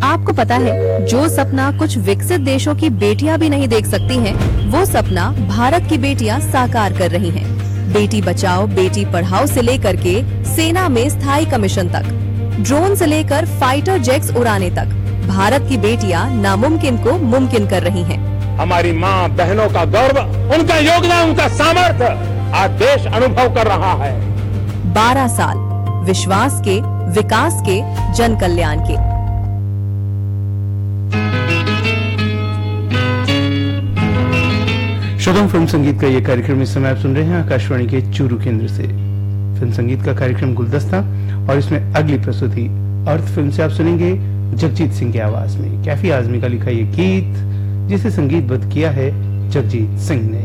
आपको पता है, जो सपना कुछ विकसित देशों की बेटियां भी नहीं देख सकती हैं, वो सपना भारत की बेटियां साकार कर रही हैं। बेटी बचाओ बेटी पढ़ाओ से लेकर के सेना में स्थायी कमीशन तक, ड्रोन से लेकर फाइटर जेट्स उड़ाने तक, भारत की बेटियां नामुमकिन को मुमकिन कर रही हैं। हमारी माँ बहनों का गौरव, उनका योगदान, उनका सामर्थ्य आज देश अनुभव कर रहा है। 12 साल विश्वास के, विकास के, जन कल्याण के। श्रोताओं, फिल्म संगीत का ये कार्यक्रम इस समय आप सुन रहे हैं आकाशवाणी के चूरू केंद्र से। फिल्म संगीत का कार्यक्रम गुलदस्ता, और इसमें अगली प्रस्तुति अर्थ फिल्म से आप सुनेंगे जगजीत सिंह की आवाज में। कैफी आजमी का लिखा ये गीत, जिसे संगीतबद्ध किया है जगजीत सिंह ने।